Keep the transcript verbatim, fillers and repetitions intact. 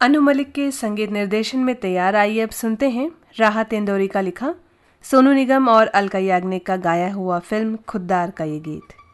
अनु मलिक के संगीत निर्देशन में तैयार। आइए अब सुनते हैं राहत इंदौरी का लिखा, सोनू निगम और अलका याग्निक का गाया हुआ फिल्म खुद्दार का ये गीत।